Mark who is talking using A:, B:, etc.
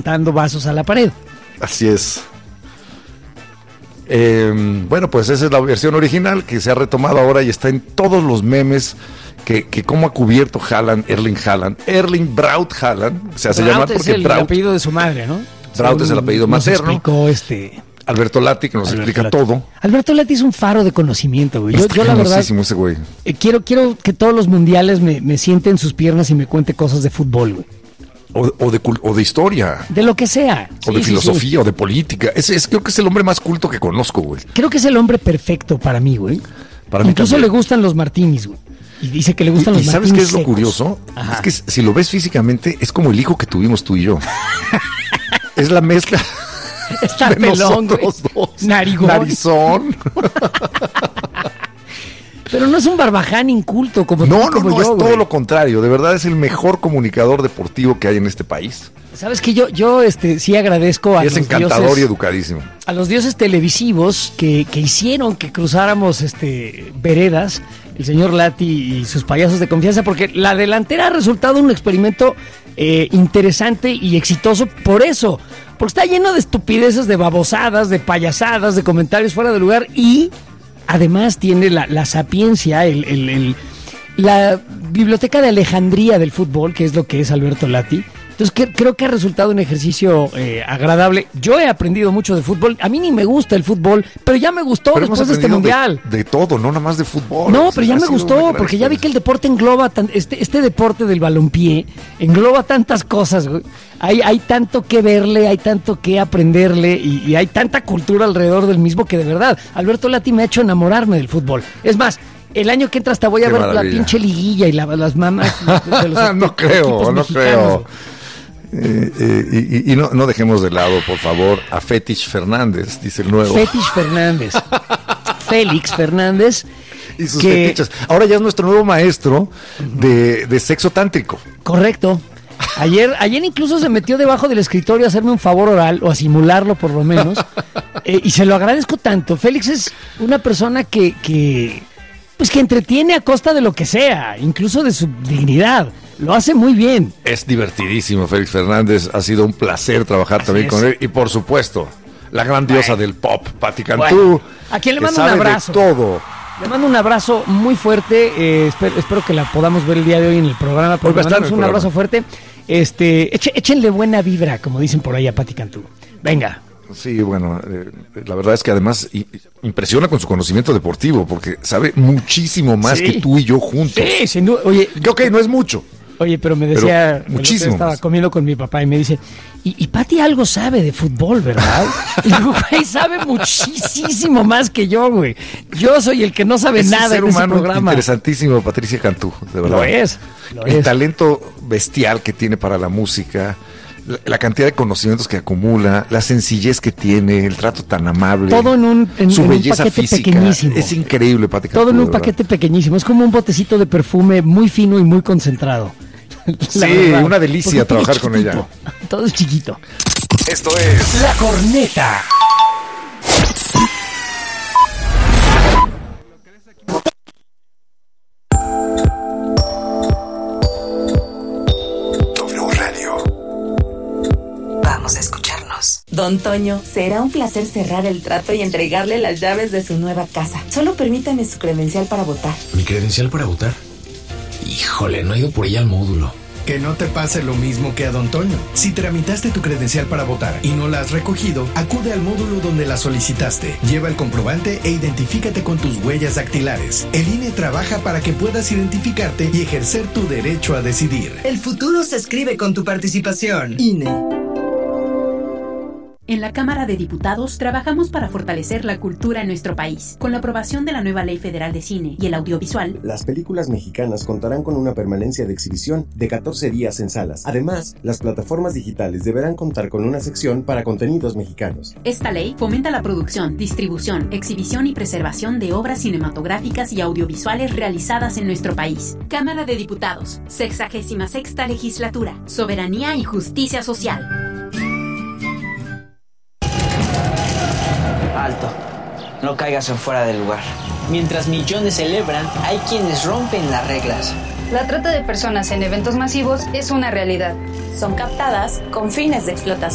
A: aventando vasos a la pared.
B: Así es. Bueno, pues esa es la versión original que se ha retomado ahora y está en todos los memes que cómo ha cubierto Erling Braut Haaland, se hace llamar porque
A: es el apellido de su madre, ¿no?
B: Braut es el apellido materno.
A: Explicó
B: Alberto Lati, que nos explica todo.
A: Alberto Lati es un faro de conocimiento, güey. Yo la verdad,
B: ese güey.
A: Quiero que todos los mundiales me siente en sus piernas y me cuente cosas de fútbol, güey.
B: O de historia.
A: De lo que sea.
B: O de filosofía, o de política. Creo que es el hombre más culto que conozco, güey.
A: Creo que es el hombre perfecto para mí, güey.
B: Para mí
A: incluso
B: también.
A: Le gustan los martinis, güey. Y dice que le gustan los martinis.
B: ¿Y sabes qué es lo
A: secos.
B: curioso?
A: Ajá.
B: Es que si lo ves físicamente, es como el hijo que tuvimos tú y yo. Es la mezcla.
A: Está
B: de
A: pelón,
B: nosotros
A: güey.
B: dos.
A: Narigón.
B: Narizón.
A: Pero no es un barbaján inculto como
B: No,
A: tú, como yo,
B: es todo
A: güey.
B: lo contrario. De verdad es el mejor comunicador deportivo que hay en este país.
A: Sabes que yo sí agradezco a
B: Y es
A: los
B: encantador
A: dioses,
B: y educadísimo.
A: a los dioses televisivos que hicieron que cruzáramos veredas, el señor Lati y sus payasos de confianza, porque la delantera ha resultado un experimento interesante y exitoso por eso, porque está lleno de estupideces, de babosadas, de payasadas, de comentarios fuera de lugar y además tiene la sapiencia, la biblioteca de Alejandría del fútbol, que es lo que es Alberto Lati. Entonces creo que ha resultado un ejercicio agradable. Yo he aprendido mucho de fútbol. A mí ni me gusta el fútbol, pero ya me gustó después de este mundial.
B: De todo, no nada más de fútbol.
A: No, pero ya me gustó, porque ya vi que el deporte engloba, este deporte del balompié, engloba tantas cosas, güey. Hay tanto que verle, hay tanto que aprenderle y hay tanta cultura alrededor del mismo que de verdad, Alberto Lati me ha hecho enamorarme del fútbol. Es más, el año que entra hasta voy a ver la pinche liguilla y las mamás de los
B: no creo. Y no dejemos de lado, por favor, a Fetich Fernández, dice el nuevo.
A: Fetich Fernández. Félix Fernández.
B: Y sus fetiches. Ahora ya es nuestro nuevo maestro de sexo tántrico.
A: Correcto. Ayer incluso se metió debajo del escritorio a hacerme un favor oral, o a simularlo por lo menos. Y se lo agradezco tanto. Félix es una persona que entretiene a costa de lo que sea, incluso de su dignidad. Lo hace muy bien.
B: Es divertidísimo, Félix Fernández. Ha sido un placer trajar también con él. Y por supuesto, la gran diosa del pop, Pati Cantú.
A: A quien le mando un abrazo.
B: Todo.
A: Le mando un abrazo muy fuerte. Espero que la podamos ver el día de hoy en el programa. Le mandamos un abrazo fuerte. Échenle buena vibra, como dicen por ahí a Pati Cantú. Venga.
B: Sí, bueno, la verdad es que además impresiona con su conocimiento deportivo, porque sabe muchísimo más que tú y yo juntos.
A: Sí, sin duda. Oye,
B: ok, no es mucho.
A: Oye, pero me decía,
B: muchísimo.
A: Estaba comiendo con mi papá y me dice, y Pati algo sabe de fútbol, ¿verdad? Y digo, güey, sabe muchísimo más que yo, güey. Yo soy el que no sabe nada de ese programa.
B: Interesantísimo, Patricia Cantú, de verdad.
A: Lo es.
B: El talento bestial que tiene para la música, la cantidad de conocimientos que acumula, la sencillez que tiene, el trato tan amable.
A: Todo en
B: su
A: un
B: belleza
A: paquete
B: física.
A: Pequeñísimo.
B: Es increíble, Pati Cantú.
A: Todo en un paquete pequeñísimo. Es como un botecito de perfume muy fino y muy concentrado.
B: Sí, una delicia trabajar con ella.
A: Todo es chiquito.
B: Esto es
A: La Corneta.
B: W Radio.
C: Vamos a escucharnos. Don Toño, será un placer cerrar el trato y entregarle las llaves de su nueva casa. Solo permítame su credencial para votar.
D: ¿Mi credencial para votar? Híjole, no he ido por ella al módulo.
E: Que no te pase lo mismo que a Don Toño. Si tramitaste tu credencial para votar y no la has recogido, acude al módulo donde la solicitaste. Lleva el comprobante e identifícate con tus huellas dactilares. El INE trabaja para que puedas identificarte y ejercer tu derecho a decidir.
F: El futuro se escribe con tu participación. INE.
G: En la Cámara de Diputados trabajamos para fortalecer la cultura en nuestro país. Con la aprobación de la nueva Ley Federal de Cine y el Audiovisual,
H: las películas mexicanas contarán con una permanencia de exhibición de 14 días en salas. Además, las plataformas digitales deberán contar con una sección para contenidos mexicanos.
G: Esta ley fomenta la producción, distribución, exhibición y preservación de obras cinematográficas y audiovisuales realizadas en nuestro país. Cámara de Diputados, 66ª Legislatura, Soberanía y Justicia Social.
I: Alto, no caigas en fuera del lugar. Mientras millones celebran, hay quienes rompen las reglas.
J: La trata de personas en eventos masivos es una realidad.
C: Son captadas con fines de explotación.